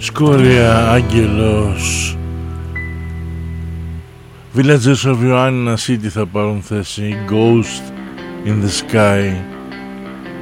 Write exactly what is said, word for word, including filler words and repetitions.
Σκόρια, Άγγελος, Villagers of Ioannina City θα πάρουν θέση, Ghost in the Sky.